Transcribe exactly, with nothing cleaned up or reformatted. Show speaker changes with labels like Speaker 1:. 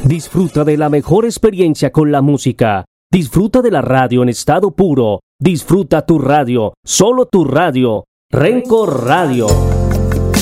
Speaker 1: Disfruta de la mejor experiencia con la música. Disfruta de la radio en estado puro. Disfruta tu radio, solo tu radio. Renco Radio.